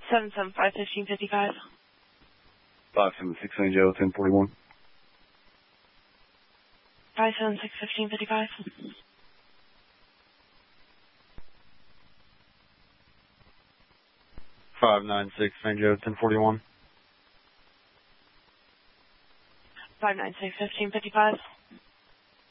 775-1555. 576 St. Joe, 1041. 576-1555. 596 St. Joe, 1041. 596-1555.